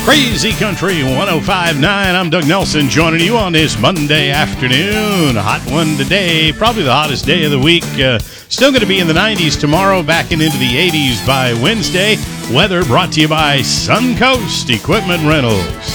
Crazy Country 105.9. I'm Doug Nelson joining you on this Monday afternoon. Hot one today, probably the hottest day of the week. Still going to be in the 90s tomorrow, back into the 80s by Wednesday. Weather brought to you by Suncoast Equipment Rentals.